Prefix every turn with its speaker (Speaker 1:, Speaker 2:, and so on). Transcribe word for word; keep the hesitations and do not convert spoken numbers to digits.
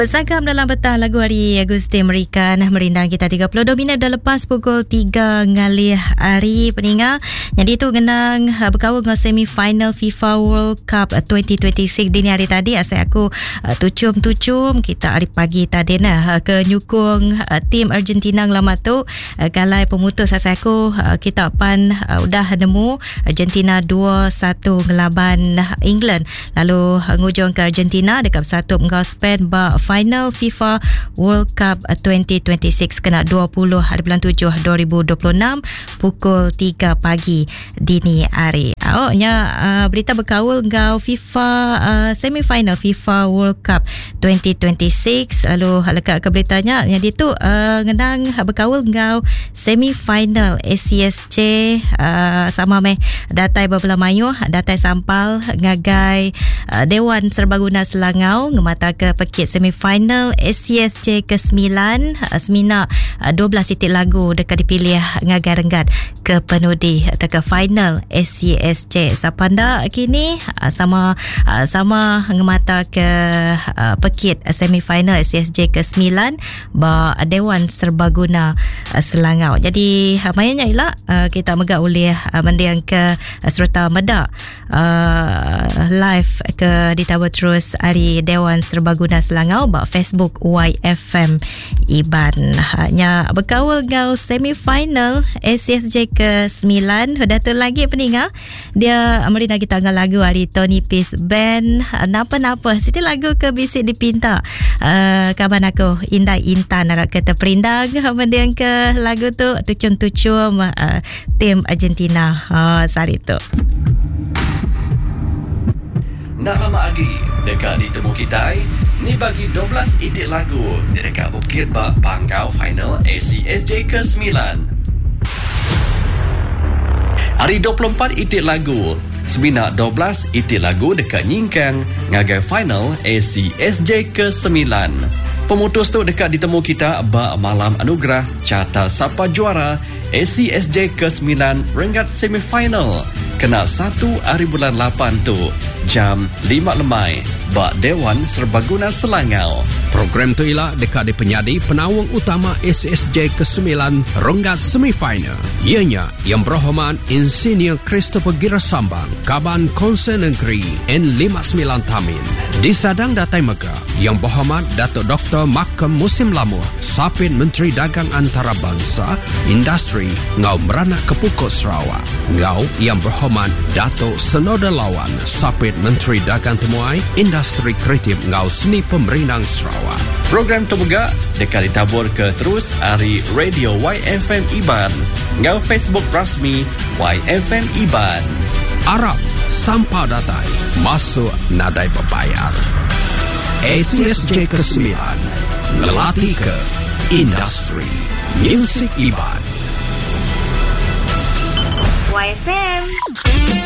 Speaker 1: Sagam dalam petang lagu hari Agusti American merindang kita tiga puluh dua minit dah lepas pukul tiga ngalih hari peningat. Jadi tu genang berkawal dengan semi final FIFA World Cup dua ribu dua puluh enam dini hari tadi. Asal aku tucum-tucum kita hari pagi tadi nah ke nyukung tim Argentina ngelamat tu galai pemutus. Asal aku kita pan udah nemu Argentina dua satu ngelaban England. Lalu ngujung ke Argentina dekat satu mengau Spain ba final FIFA World Cup dua ribu dua puluh enam kena dua puluh hari bulan tujuh dua ribu dua puluh enam pukul tiga pagi dini hari. Awaknya uh, berita berkawal ngau FIFA uh, semi final FIFA World Cup dua ribu dua puluh enam. Lalu lekat ke beritanya yang dia tu uh, ngenang berkawal ngau semi final A C S J uh, sama meh datai bebelah mayuh datai sampal ngagai uh, Dewan Serbaguna Selangau ngemata ke pekit semi final A C S J ke sembilan uh, semina uh, dua belas titik lagu dekat dipilih ngagai renggat ke penudi atau ke final A C S J sapanda kini uh, sama uh, sama ngemata ke uh, pekit uh, semi final A C S J ke sembilan ba Dewan Serbaguna uh, Selangau. Jadi uh, mayanya ialah uh, kita megak oleh uh, mendiang ke uh, serta medak uh, live ke ditawa terus hari Dewan Serbaguna Selangau ba Facebook Y F M Iban. Hanya berkawal gau semi final A C S J ke sembilan data lagi peningat dia merina kita dengan lagu hari Tony Peace Band napa-napa siti lagu ke bisik dipinta uh, kaban aku Indai Intan nak kata perindang mendiang ke lagu tu tucum-tucum uh, tim Argentina uh, sehari tu.
Speaker 2: Nak lama lagi dekat ditemu kita ni bagi dua belas itik lagu dekat Bukit Bak Pangkau final A C S J ke sembilan. Hari dua puluh empat itik lagu sembilan dua belas itik lagu dekat Nyingkang ngagai final A C S J ke sembilan. Pemutus tu dekat ditemu kita ba malam anugerah carta siapa juara A C S J ke sembilan renggat semifinal kena satu hari bulan lapan tu jam lima lemai ba Dewan Serbaguna Selangau.
Speaker 3: Program tu ialah dekat di penyadi penawang utama A C S J ke sembilan renggat semifinal. Ianya yang berhormat Insinyur Christopher Girasambang Kaban Konsen Negeri N lima puluh sembilan Tamin. Di sadang datai Mega yang berhormat Datuk Doktor Makam Musim Lamuh Sapit Menteri Dagang Antarabangsa Industri Ngau Meranak Kepukut Sarawak. Ngau yang berhormat Datuk Senoda Lawan Sapit Menteri Dagang Temuai Industri Kreatif Ngau Seni Pemerintah Sarawak.
Speaker 2: Program terbegak dekat ditabur ke terus hari Radio Y F M Iban ngau Facebook rasmi Y F M Iban.
Speaker 3: Arab sampah datai masuk nadai berbayar. A C S J ke sembilan ngelatih ke industri musik Iban.
Speaker 1: Y F M